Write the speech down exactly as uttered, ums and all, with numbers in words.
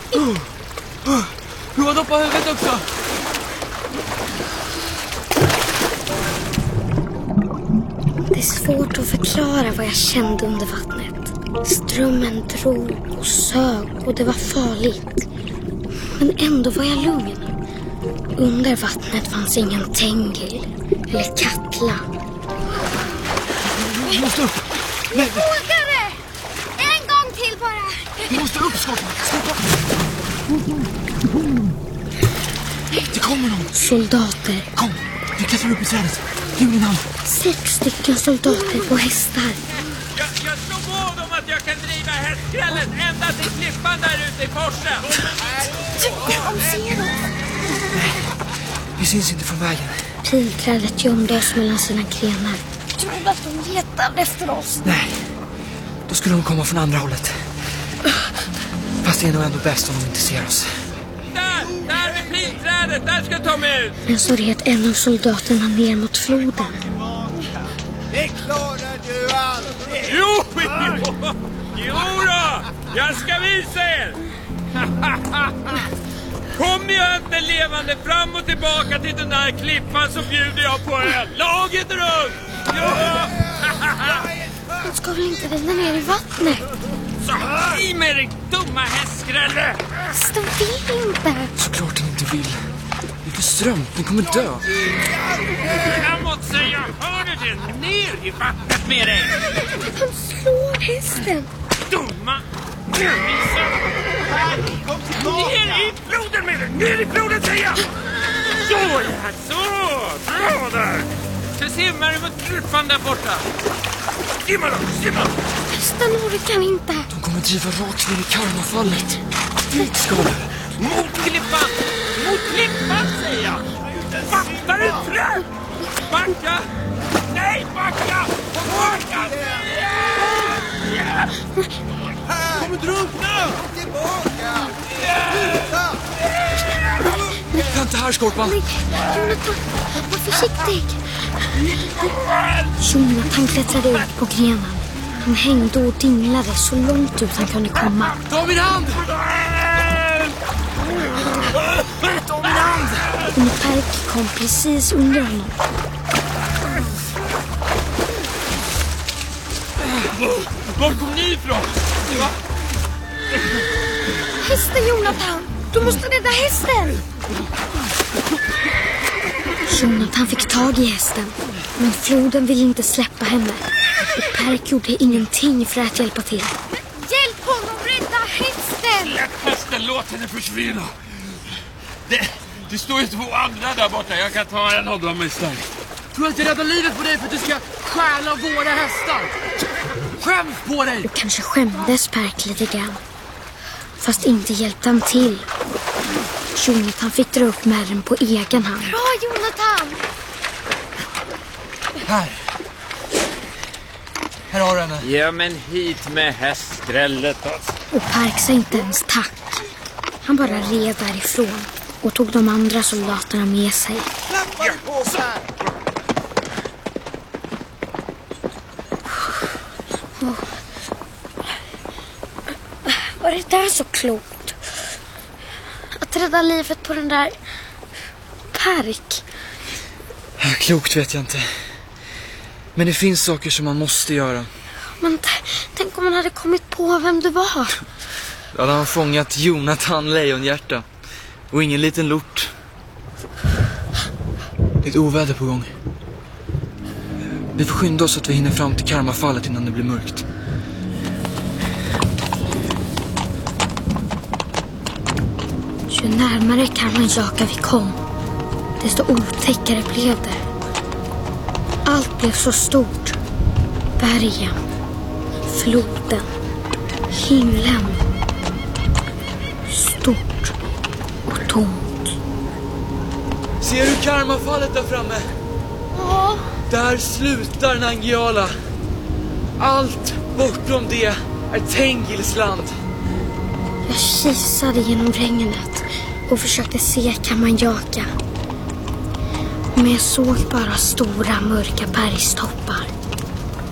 Uh, uh, du har doppat huvudet också. Det är svårt att förklara vad jag kände under vattnet. Strömmen drog och sög och det var farligt. Men ändå var jag lugn. Under vattnet fanns ingen Tengil eller Katla. Du måste upp. Jag vågar det! En gång till bara. Du måste upp, Skottan. Det kommer någon. Soldater. Kom, vi klättrar upp i trädet. Ge mig en hand. Sex stycken soldater på hästar. Jag, jag slår vad om att jag kan driva hästskrällen ända till klippan där ute i forsen. De ser oss. Vi syns inte från vägen. Pilträdet gömde oss mellan sina grenar. Jag trodde att de letade efter oss. Nej, då skulle de komma från andra hållet. Fast det är nog ändå bäst om de inte ser oss. Där, där vid pilträdet, där ska ta mig ut. Men så red en av soldaterna ner mot floden. Det klarar du aldrig. Jo, jo, jo då, jag ska visa er. Kommer jag inte levande fram och tillbaka till den där klippan så bjuder jag på öl. Laget runt! Ja! De ska väl inte rida ner i vattnet? Så i med dig dumma hästskrälle! De vill inte. Såklart den inte vill. Det är för strömt, den kommer dö. Jag måste säga, hör du det? Ner i vattnet med dig! De slår hästen. Dumma! Növisa! Ner i floden med dig! Ner i floden säger jag! Så ja, så! Bra där! Så simmar du mot klippan där borta. Simma då, simma! Hästen orkar inte. De kommer driva rakt ner i karmafallet. Dit ska du. Mot klippan! Mot klippan säger jag! Fattar du inte? Backa! Nej, backa! Backa! Kommer drunkna! Tillbaka! Sluta! Vänta här, Skorpan. Jonathan, var försiktig. Jonathan klättrade ut på grenen. Han hängde och dinglade så långt ut han kunde komma. Ta min hand! Ta min hand! Och Perk kom precis under honom. Var kom ni ifrån? Va? Hästen, Jonathan! Du måste rädda hästen! Jonathan fick tag i hästen. Men floden ville inte släppa henne. Och Perk gjorde ingenting för att hjälpa till. Hjälp honom rädda hästen! Släpp hästen, låt henne försvinna. Det, det står ju två andra där borta. Jag kan ta en av dem istället. Tror jag inte rädda livet på dig för att du ska stjäla våra hästar. Skäms på dig! Och kanske skämdes Perk lite grann. Fast inte hjälpte han till. Jonathan fick dra upp märren på egen hand. Bra, Jonathan! Här. Här har du henne. Ja, men hit med hästskrället. Alltså. Och Perk sa inte ens tack. Han bara red därifrån och tog de andra soldaterna med sig. Klappar du på så här? Var det där så klokt? Att rädda livet på den där Perk. Klokt vet jag inte. Men det finns saker som man måste göra. Men t- tänk om man hade kommit på vem du var. Då hade han fångat Jonathan Lejonhjärta. Och ingen liten lort. Det är ett oväder på gång. Vi får skynda oss så att vi hinner fram till karmafallet innan det blir mörkt. Ju närmare Karmanjaka vi kom, desto otäckare blev det. Allt blev så stort. Bergen, floden, himlen. Stort och tomt. Ser du karmafallet där framme? Ja. Där slutar Nangiala. Allt bortom det är Tengils land. Jag kisade genom regnet och försökte se Karmanjaka. Men jag såg bara stora mörka bergstoppar.